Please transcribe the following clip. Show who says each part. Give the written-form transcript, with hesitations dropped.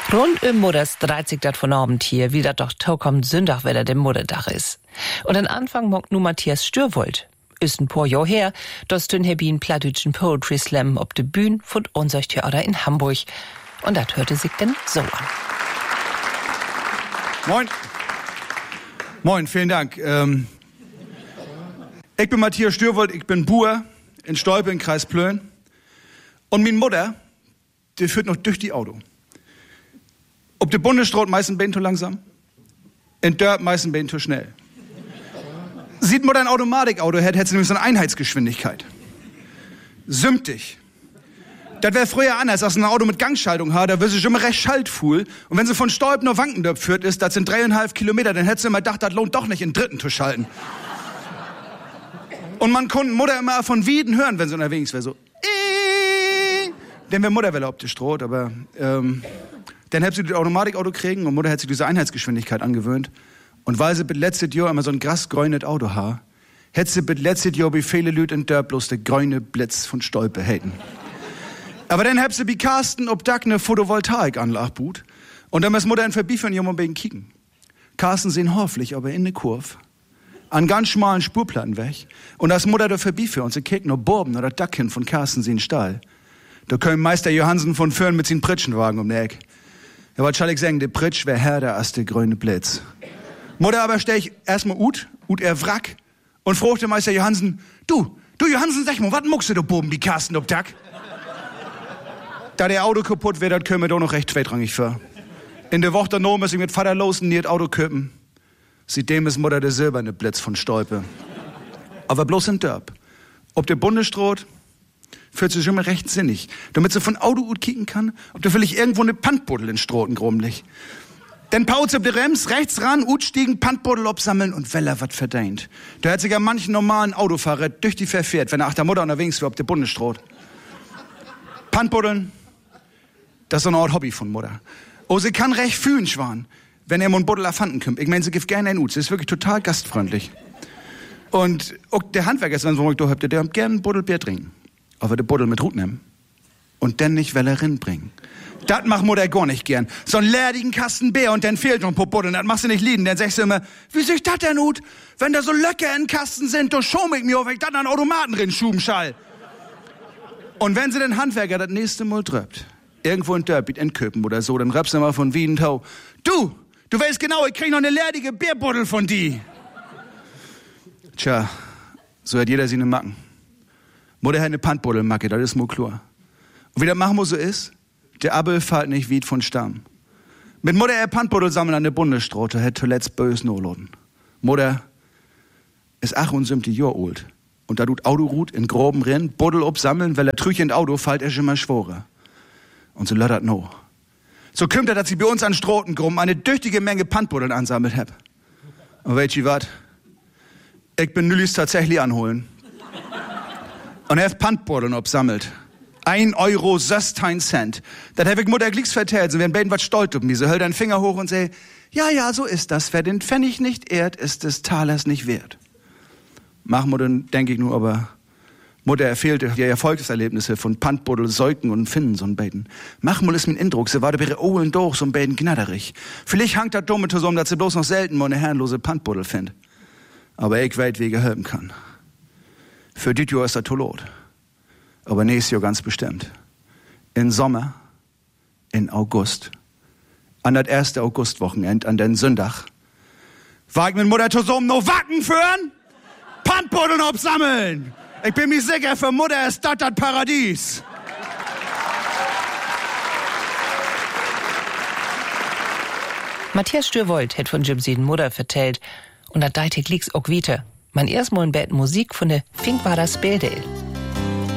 Speaker 1: Rund um Mudders dreht sich das von Abend hier, wie das doch kommt Sonntag, wenn der Mudderdach ist. Und an Anfang mag nu Matthias Stürwold. Ist ein paar Jahr her, dass dünn Hebin plattdütschen Poetry Slam ob de Bühne von unser Theater in Hamburg. Und das hörte sich denn so an.
Speaker 2: Moin. Moin, vielen Dank. Ich bin Matthias Stürwold, ich bin Buer in Stolpe in Kreis Plön. Und meine Mutter, die führt noch durch die Auto. Ob der Bundesstraat meistens bin zu langsam, in Dörp meistens bin zu schnell. Sieht Mutter ein Automatikauto hätte sie nämlich so eine Einheitsgeschwindigkeit. Sümmtig. Das wäre früher anders, als ein Auto mit Gangschaltung hat, da wäre sie schon mal recht schaltfuhl. Und wenn sie von Stolp nach Wankendorp führt ist, das sind 3,5 Kilometer, dann hätte sie immer gedacht, das lohnt doch nicht, in dritten zu schalten. Und man konnte Mutter immer von Wieden hören, wenn sie unterwegs wäre, so. Denn wäre Mutterwelle ob die Stroh, aber dann hätte sie das Automatikauto kriegen und Mutter hätte sich diese Einheitsgeschwindigkeit angewöhnt. Und weil sie bis letztes Jahr immer so ein grasgrünes Auto hat, hätte sie bis letztes Jahr wie viele Leute in Dörp bloß der grüne Blitz von Stolpe hätten. Aber dann hätte sie wie Carsten ob Dach eine Photovoltaikanlage boot und dann muss Mutter in vorbeiführen, hier mal bei ihn kicken. Carsten sehen hoffentlich, aber in der Kurve, an ganz schmalen Spurplatten weg. Und als Mutter da vorbeiführt und sie kicken ob Borben oder Dach hin von Carsten sehen Stall. Da können Meister Johansen von Föhren mit seinen Pritschenwagen um den Eck. Ja, was soll ich sagen, der Pritsch wär härter als der grüne Blitz. Mutter aber stell ich erstmal ut er Wrack und fragte Meister Johansen, du Johansen, sag mal, was muckst du da boben, wie Carsten ob Dach? Da der Auto kaputt wird, das können wir doch noch recht zweitrangig für. In der Woche danach muss ich mit Vater los und nie das Auto köpen. Seitdem ist Mutter der silberne Blitz von Stolpe. Aber bloß in Dörp. Ob der Bundesstraat, fühlt sich schon mal recht sinnig. Damit sie von Auto gut kicken kann, ob da vielleicht irgendwo eine Pantbuddel in Stroten grumlich. Dann paut sie auf die Rems, rechts ran, stiegen, Pantbuddel absammeln und Weller wat verdient. Da hat sich ja manchen normalen Autofahrer durch die verfährt, wenn er nach der Mutter unterwegs wäre, auf der Bundesstraat. Pantbuddeln, das ist so eine Art Hobby von Mutter. Oh, sie kann recht fühlen, Schwan, wenn er mal einen Buddel erfanden kommt. Ich meine, sie gibt gerne einen Ut, sie ist wirklich total gastfreundlich. Und auch der Handwerker ist, wenn ich da habt, der hat gerne einen Buddelbier trinken. Aber der Buddel mit Hut nehmen und dann nicht Wellerin bringen. Das macht Mutter gar nicht gern. So einen leerigen Kasten Bier und dann fehlt noch ein paar Buddeln. Das machst du nicht lieben. Dann sagst du immer, wie soll ich das denn, Hut? Wenn da so Löcher in den Kasten sind, dann schau mich mir auf, ich dann an Automaten drin schuben schall. Und wenn sie den Handwerker das nächste Mal tröppt, irgendwo in Dörp, in Köpen oder so, dann rappst du mal von Wiedentau. Du weißt genau, ich krieg noch eine leerige Bierbuddel von die. Tja, so hat jeder seine Macken. Mutter hat eine Pantbuddelmacke, das ist mir klar. Und wie das machen wir so ist, der Abel fällt nicht weit von Stamm. Mit Mutter Pantbuddel sammeln an der Bundesstraat, hat zuletzt bös noloden. Mutter ist 78 Jahre alt. Und da tut Autorut in groben Rennen, Buddel absammeln, weil er trüch in Auto fällt er schon mal schworer. Und so löttert no. So kommt er, dass sie bei uns an Strotengruppen eine tüchtige Menge Pantbuddeln ansammelt hab. Und weißt du wat? Ich bin nülis tatsächlich anholen. Und hab Pantbuddeln absammelt. 1,16 €. Das hab ich Mutter Glicks vertellt, sie werden beiden was stolz um mich. Sie hält einen Finger hoch und sagt, ja, so ist das. Wer den Pfennig nicht ehrt, ist des Talers nicht wert. Machen wir dann, denke ich nur, aber Mutter erzählte ja Erfolgserlebnisse von Pantbuddel, Säuken und Finnen, so ein Beiden. Machen wir es mit Indruck, sie war da ihre Ohren durch, so ein Beiden gnadderig. Vielleicht hangt das dumme zusammen, dass sie bloß noch selten mal eine herrenlose Pantbuddel findet. Aber ich weiß, wie ich helfen kann. Für dit Jahr ist das Tolot. Aber nächstes Jahr ganz bestimmt. In Sommer, in August, an das 1. Augustwochenende, an den Sonntag, war ich mit Mutter zusammen noch Wacken führen? Pantbuddeln absammeln. Ich bin mir sicher, für Mutter ist das Paradies.
Speaker 1: Matthias Stürwold hat von Jim Sieden Mutter vertellt und da deit ich lieg's auch wieder. Mein erstmal ein Bett Musik von der Finkwader Speldale.